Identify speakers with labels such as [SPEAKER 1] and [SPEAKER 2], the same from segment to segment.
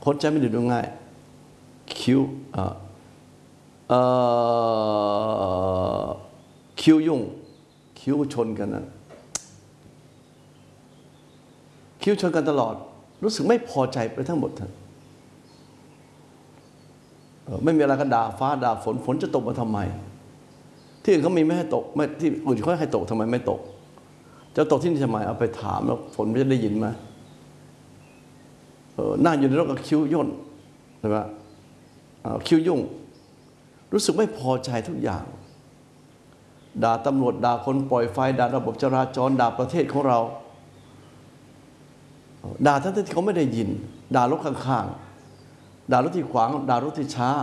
[SPEAKER 1] คนใจไม่ได้ดูง่ายคิ้วคิ้วยุ่งคิ้วชนกันนะคิ้วชนกันตลอดรู้สึกไม่พอใจไปทั้งหมดท่านไม่มีอะไรก็ด่าฟ้าด่าฝนจะตกมาทำไมที่อื่นเขามีไม่ให้ตกไม่ที่อื่นเขาให้ตกทำไมไม่ตกจะตกที่นี่ทำไมเอาไปถามแล้วฝนจะได้ยินไหมนั่งอยู่ในรถกับคิ้วย่นใช่ไหมคิ้วยุ่งรู้สึกไม่พอใจทุกอย่างด่าตำรวจด่าคนปล่อยไฟด่าระบบจราจรด่าประเทศของเราด่าทั้งที่เขาไม่ได้ยินด่ารถข้างๆด่ารถที่ขวางด่ารถที่ช้า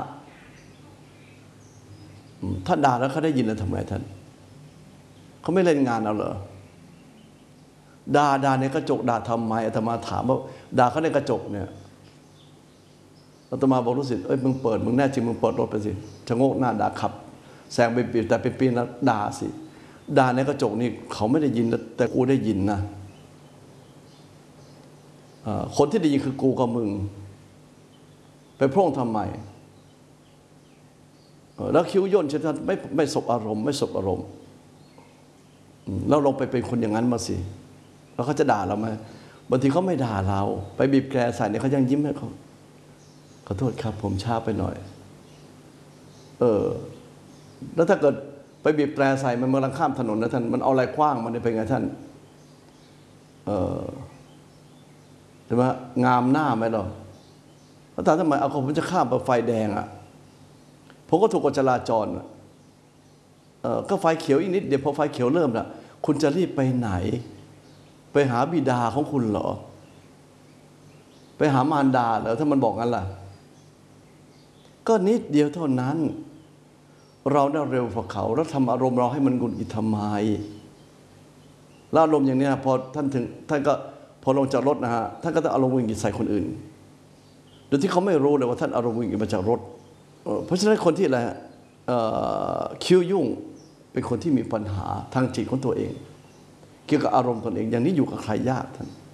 [SPEAKER 1] ถ้าด่าแล้วเขาได้ยินแล้วทำไงท่านเขาไม่เล่นงานเอาเหรอด่าในกระจกด่าทำไมอาตมาถามว่าด่าเขาในกระจกเนี่ยอาตมาบอกรู้สึกมึงเปิดมึงแน่จริงมึงเปิดรถไปสิชะโงกหน้าด่าขับแซงไปปีแต่เป็นปีแล้วด่าสิด่าในกระจกนี่เขาไม่ได้ยินแต่กูได้ยินนะคนที่ได้ยินคือกูกับมึงไปพร่องทำไมแล้วคิ้วย่นเช่นนั้นไม่สบอารมณ์ไม่สบอารมณ์แล้วลงไปเป็นคนอย่างนั้นมาสิแล้วเขาจะด่าเราไหมบางทีเขาไม่ด่าเราไปบีบแกใส่เนี่ยเขายังยิ้มให้เขาขอโทษครับผมช้าไปหน่อยแล้วถ้าเกิดไปบีบแตรใส่มันกำลังข้ามถนนนะท่านมันเอาอะไรคว้างมันเป็นไงท่านใช่ไหมงามหน้าไหมหรอแล้วทำไมเอาผมจะข้ามไปไฟแดงอ่ะผมก็ถูกกฎจราจรก็ไฟเขียวอีกนิดเดี๋ยวพอไฟเขียวเริ่มละคุณจะรีบไปไหนไปหาบิดาของคุณเหรอไปหามารดาเหรอถ้ามันบอกงั้นล่ะก็นิดเดียวเท่านั้นเราได้เร็วกว่าเขาแล้วทำอารมณ์เราให้มันหงุดหงิดทำไมแล้วอารมณ์อย่างนี้พอท่านก็พอลงจากรถนะฮะท่านก็ต้องอารมณ์หงุดหงิดใส่คนอื่นโดยที่เขาไม่รู้เลยว่าท่านอารมณ์หงุดหงิดมาจากรถเพราะฉะนั้นคนที่อะไรคิ้วยุ่งเป็นคนที่มีปัญหาทางจิตของตัวเองเกี่ยวกับอารมณ์ตนเองอย่างนี้อยู่กับใครยากท่าน